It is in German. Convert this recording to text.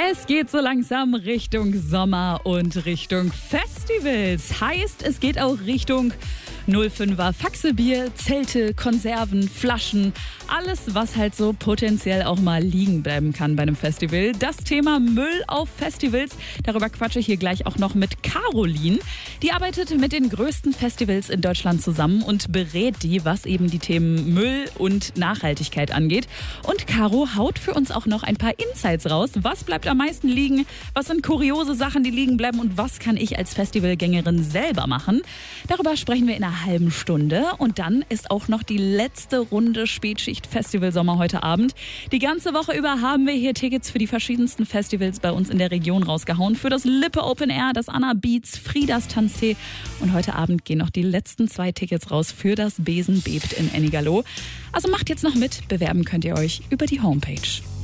Es geht so langsam Richtung Sommer und Richtung Festivals. Heißt, es geht auch Richtung 05er Faxebier, Zelte, Konserven, Flaschen. Alles, was halt so potenziell auch mal liegen bleiben kann bei einem Festival. Das Thema Müll auf Festivals, darüber quatsche ich hier gleich auch noch mit Caroline. Die arbeitet mit den größten Festivals in Deutschland zusammen und berät die, was eben die Themen Müll und Nachhaltigkeit angeht. Und Caro haut für uns auch noch ein paar Insights raus. Was bleibt am meisten liegen? Was sind kuriose Sachen, die liegen bleiben? Und was kann ich als Festivalgängerin selber machen? Darüber sprechen wir in einer halben Stunde. Und dann ist auch noch die letzte Runde Spätschicht Festival Sommer heute Abend. Die ganze Woche über haben wir hier Tickets für die verschiedensten Festivals bei uns in der Region rausgehauen. Für das Lippe Open Air, das Anna Beats, Friedas Tanztee. Und heute Abend gehen noch die letzten 2 Tickets raus für das Besen bebt in Ennigerloh. Also macht jetzt noch mit. Bewerben könnt ihr euch über die Homepage.